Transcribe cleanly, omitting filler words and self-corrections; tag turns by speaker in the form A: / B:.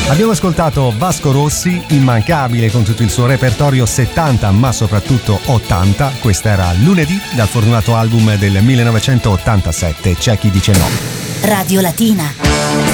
A: Abbiamo ascoltato Vasco Rossi, immancabile con tutto il suo repertorio 70 ma soprattutto 80. Questa era Lunedì dal fortunato album del 1987, C'è chi dice no.
B: Radio Latina.